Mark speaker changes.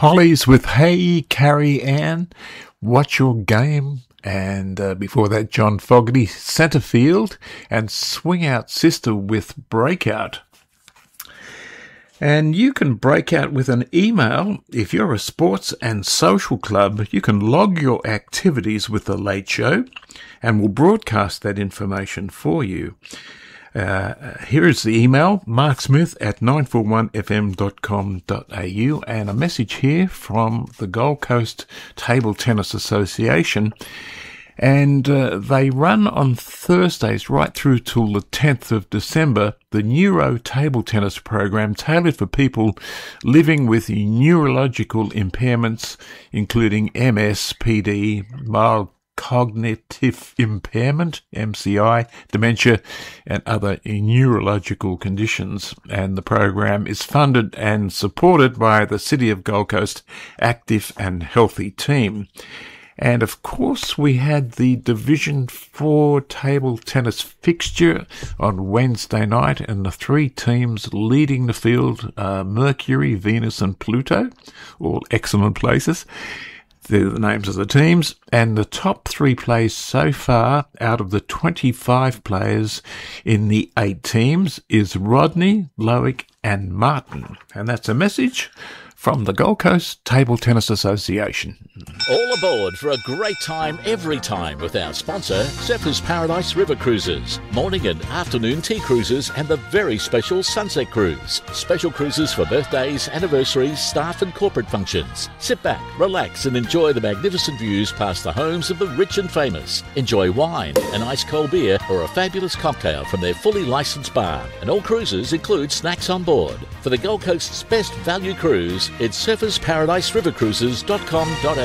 Speaker 1: Hollies with Hey Carrie Ann, What's Your Game? And before that, John Fogerty, Centerfield, and Swing Out Sister with Breakout. And you can break out with an email. If you're a sports and social club, you can log your activities with The Late Show, and we'll broadcast that information for you. Here is the email, marksmith@941fm.com.au, and a message here from the Gold Coast Table Tennis Association. And they run on Thursdays right through till the 10th of December, the Neuro Table Tennis program tailored for people living with neurological impairments, including MS, PD, mild cognitive impairment, MCI, dementia, and other neurological conditions. And the program is funded and supported by the City of Gold Coast Active and Healthy team. And of course, we had the Division 4 table tennis fixture on Wednesday night, and the three teams leading the field, Mercury, Venus, and Pluto, all excellent places. They're the names of the teams, and the top three players so far out of the 25 players in the 8 teams is Rodney, Loic, and Martin. And that's a message from the Gold Coast Table Tennis Association.
Speaker 2: All aboard for a great time every time with our sponsor, Zephyrs Paradise River Cruises. Morning and afternoon tea cruises and the very special Sunset Cruise. Special cruises for birthdays, anniversaries, staff and corporate functions. Sit back, relax and enjoy the magnificent views past the homes of the rich and famous. Enjoy wine, an ice cold beer or a fabulous cocktail from their fully licensed bar. And all cruises include snacks on board. For the Gold Coast's best value cruise, it's surfersparadiserivercruises.com.au.